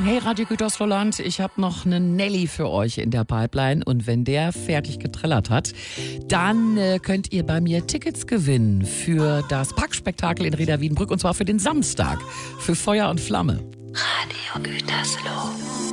Hey Radio Gütersloh-Land, ich habe noch einen Nelly für euch in der Pipeline und wenn der fertig getrillert hat, dann könnt ihr bei mir Tickets gewinnen für das Packspektakel in Reda Wiedenbrück und zwar für den Samstag, für Feuer und Flamme. Radio Gütersloh.